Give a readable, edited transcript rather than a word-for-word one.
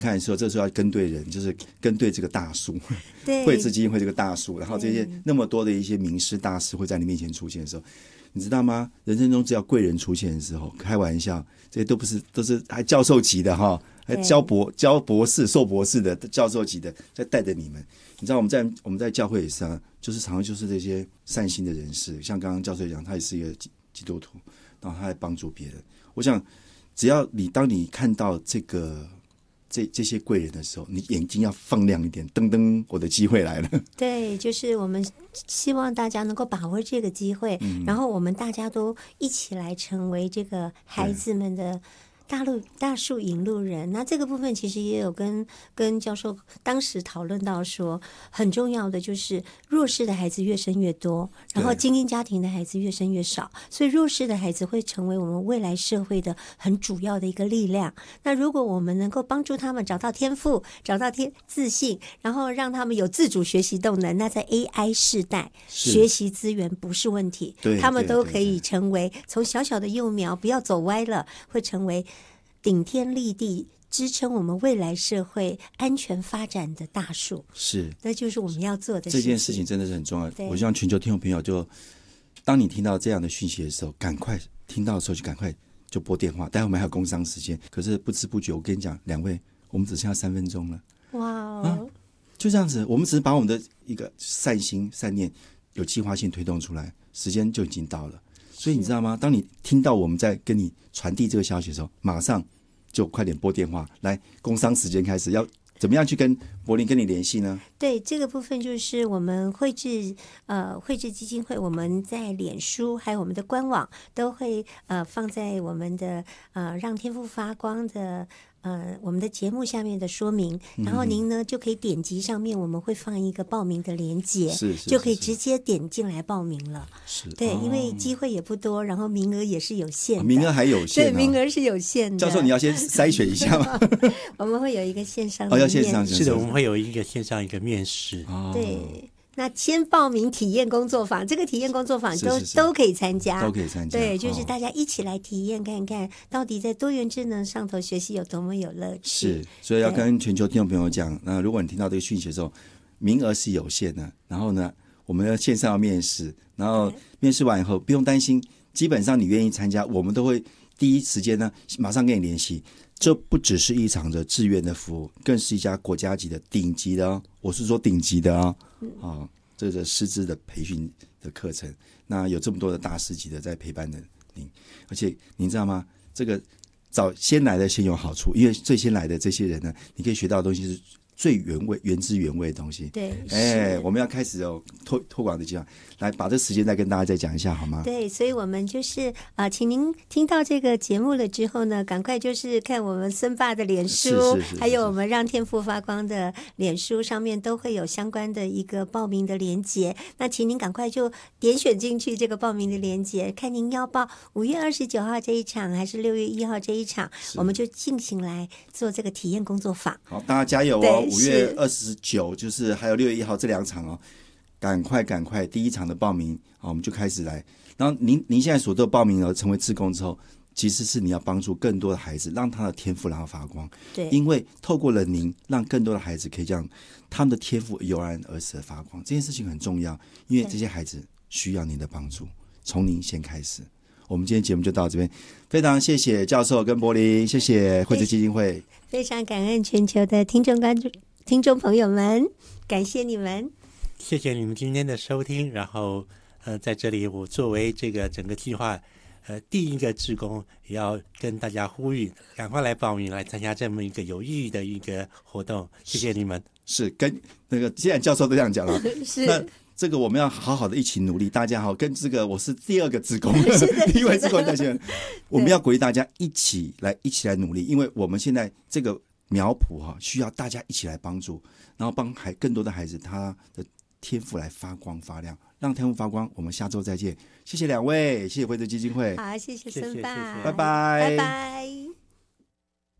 看说这时候要跟对人，就是跟对这个大树， 对， 惠智基金会这个大树，然后这些那么多的一些名师大师会在你面前出现的时候，你知道吗？人生中只要贵人出现的时候，开玩笑，这些都是还教授级的哈，还教博士、硕博士的教授级的在带着你们。你知道我们在教会也是啊，就是常常就是这些善心的人士，像刚刚教授讲，他也是一个基督徒，然后他来帮助别人。我想，只要当你看到这些贵人的时候，你眼睛要放亮一点，噔噔，我的机会来了。 对，就是我们希望大家能够把握这个机会，然后我们大家都一起来成为这个孩子们的大树引路人。那这个部分其实也有跟教授当时讨论到说，很重要的就是弱势的孩子越生越多，然后精英家庭的孩子越生越少，所以弱势的孩子会成为我们未来社会的很主要的一个力量。那如果我们能够帮助他们找到天赋，找到自信，然后让他们有自主学习动能，那在 AI 世代学习资源不是问题，他们都可以成为从小小的幼苗，不要走歪了，会成为顶天立地支撑我们未来社会安全发展的大树。是，那就是我们要做的事情。 这件事情真的是很重要。我希望全球听众朋友当你听到这样的讯息的时候，赶快听到的时候就赶快就拨电话。待会我们还有工商时间，可是不知不觉我跟你讲，两位我们只剩下3分钟了。哇就这样子，我们只是把我们的一个善心善念有计划性推动出来，时间就已经到了。所以你知道吗？当你听到我们在跟你传递这个消息的时候，马上就快点拨电话来。工商时间开始，要怎么样去跟柏霖跟你联系呢？ 对，这个部分就是我们惠智基金会，我们在脸书还有我们的官网都会放在我们的让天赋发光的我们的节目下面的说明，然后您呢就可以点击上面，我们会放一个报名的连结，就可以直接点进来报名了。对，因为机会也不多，然后名额也是有限的， 名额还有限， 对，名额是有限的。 教授，你要先筛选一下吗？ 我们会有一个线上要线上， 是的，我们会有一个线上一个面试。 对。那先报名体验工作坊，这个体验工作坊都可以参加， 都可以参加。 对，就是大家一起来体验看看，到底在多元智能上头学习有多么有乐趣。 是，所以要跟全球听众朋友讲，那如果你听到这个讯息的时候，名额是有限的，然后呢，我们要线上要面试，然后面试完以后不用担心，基本上你愿意参加，我们都会第一时间呢马上跟你联系。这不只是一场的志愿的服务，更是一家国家级的顶级的我是说顶级的这个师资的培训的课程。那有这么多的大师级的在陪伴着您，而且您知道吗？这个先来的先有好处，因为最先来的这些人呢，你可以学到的东西是最原汁原味的东西。 对， 我们要开始拓广的计划，来把这时间再跟大家再讲一下好吗？ 对，所以我们就是请您听到这个节目了之后呢，赶快就是看我们孙爸的脸书，还有我们让天赋发光的脸书上面都会有相关的一个报名的连结。那请您赶快就点选进去这个报名的连结，看您要报5月29号这一场还是6月1号这一场，我们就进行来做这个体验工作坊。 好，大家加油哦！5月29就是还有6月1号这2场赶快第一场的报名我们就开始来。然后您现在所做报名成为志工之后，其实是你要帮助更多的孩子，让他的天赋让他发光。对，因为透过了您，让更多的孩子可以让他们的天赋油然而生的发光，这件事情很重要，因为这些孩子需要您的帮助，从您先开始。我们今天节目就到这边，非常谢谢教授跟柏霖，谢谢惠智基金会， 非常感恩全球的听众朋友们，感谢你们， 谢谢你们今天的收听。然后在这里我作为这个整个计划第一个志工，也要跟大家呼吁，赶快来报名，来参加这么一个有意义的一个活动。谢谢你们。 是跟那个既然教授都这样讲了，是那这个我们要好好的一起努力，大家好，跟这个我是第2个志工，第1位志工在线，我们要鼓励大家一起来努力，因为我们现在这个苗圃需要大家一起来帮助，然后帮更多的孩子他的天赋来发光发亮，让天赋发光。我们下周再见，谢谢2位，谢谢惠智基金会， 好，谢谢孙爸， 拜拜， 拜拜。